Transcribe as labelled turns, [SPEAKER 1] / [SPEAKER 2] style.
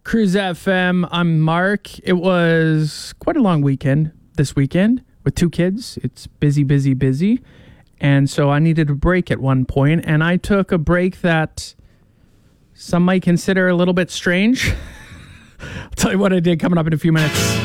[SPEAKER 1] Cruise FM. I'm Mark. It was quite a long weekend this weekend with 2 kids. It's busy. And so I needed a break at one point, and I took a break that some might consider a little bit strange. I'll tell you what I did coming up in a few minutes.